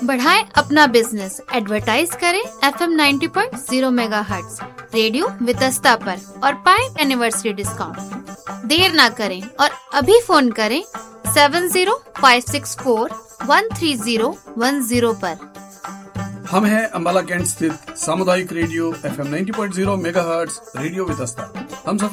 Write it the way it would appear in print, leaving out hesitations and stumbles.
बढ़ाएं अपना business, advertise करें FM 90.0 मेगाहर्ट्ज रेडियो वितस्ता पर और पाएं एनिवर्सरी डिस्काउंट। देर ना करें और अभी फोन करें 7056413010 पर। हम हैं अंबाला कैंट स्थित सामुदायिक radio FM 90.0 megahertz radio Vitasta. हम